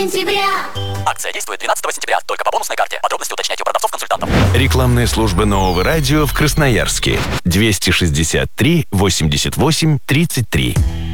сентября. Акция действует 12 сентября, только по бонусной карте. Подробности уточняйте у продавцов-консультантов. Рекламная служба Нового радио в Красноярске. 263 88 33.